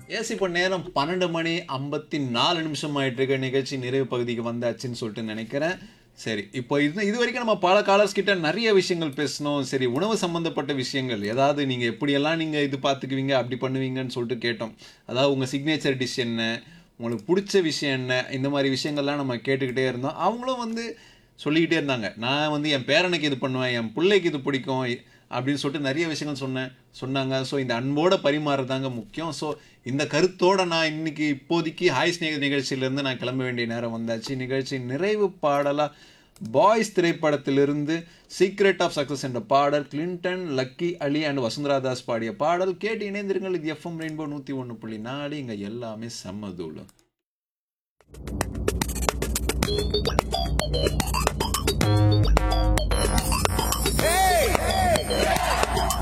S இப்போ நேரம் 12:54 ஆயிட்டு இருக்க நிகழ்ச்சி நிறைவு பகுதிக்கு வந்தாச்சுன்னு சொல்லிட்டு நினைக்கிறேன். சரி, இப்போ இது வரைக்கும் நம்ம பல காலர்ஸ் கிட்ட நிறைய விஷயங்கள் பேசணும். சரி, உணவு சம்பந்தப்பட்ட விஷயங்கள் ஏதாவது நீங்க எப்படியெல்லாம் நீங்க இது பார்த்துக்குவீங்க அப்படி பண்ணுவீங்கன்னு சொல்லிட்டு கேட்டோம். அதாவது உங்க சிக்னேச்சர் டிஷ் என்ன, உங்களுக்கு பிடிச்ச விஷயம் என்ன, இந்த மாதிரி விஷயங்கள்லாம் நம்ம கேட்டுக்கிட்டே இருந்தோம். அவங்களும் வந்து சொல்லிக்கிட்டே இருந்தாங்க. நான் வந்து என் பேரனுக்கு இது பண்ணுவேன், என் பிள்ளைக்கு இது பிடிக்கும் அப்படின்னு சொல்லிட்டு நிறைய விஷயங்கள் சொன்னாங்க. ஸோ இந்த அன்போட பரிமாறுறதாங்க முக்கியம். ஸோ இந்த கருத்தோட நான் இன்னைக்கு இப்போதைக்கு ஹாய் ஸ்நேகிதர் நிகழ்ச்சியிலேருந்து நான் கிளம்ப வேண்டிய நேரம் வந்தாச்சு. நிகழ்ச்சி நிறைவு பாடலாக பாய்ஸ் திரைப்படத்திலிருந்து சீக்ரெட் ஆஃப் சக்ஸஸ் என்ற பாடல், Clinton, lucky Ali and Vasundhara Das பாடிய பாடல் கேட்டு இணைந்திருங்கள். இது எஃப்எம் ரெயின்போ 101.4. இங்கே எல்லாமே செம்மதூள்.